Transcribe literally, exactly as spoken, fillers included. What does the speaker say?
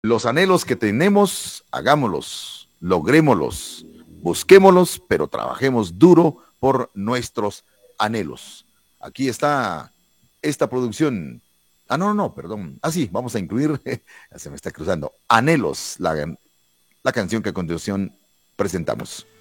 Los anhelos que tenemos, hagámoslos, logrémoslos, busquémoslos, pero trabajemos duro por nuestros anhelos. Aquí está esta producción. Ah, no, no, no, perdón. Ah, sí, vamos a incluir, se me está cruzando, Anhelos, la, la canción que a continuación presentamos.